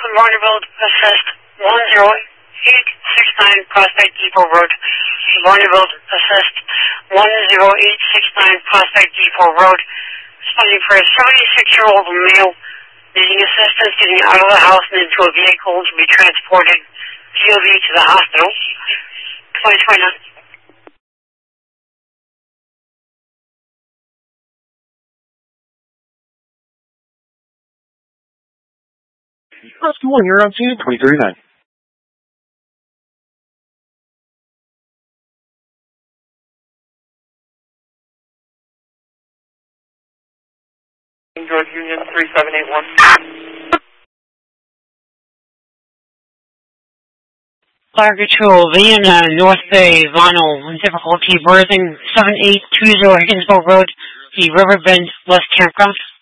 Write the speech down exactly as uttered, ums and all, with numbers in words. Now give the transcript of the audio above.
Vanderbilt, assist one zero eight six nine Prospect Depot Road. Vanderbilt, assist one zero eight six nine Prospect Depot Road. Responding for a seventy-six-year-old male needing assistance getting out of the house and into a vehicle to be transported P O V to the hospital. twenty twenty-nine. Rescue one, you're on scene, twenty thirty-nine. George Union three seven eight one. Fire Control, Vienna, North Bay, Vinyl, difficulty berthing seven eight two zero Higginsville Road, the Riverbend West Campground.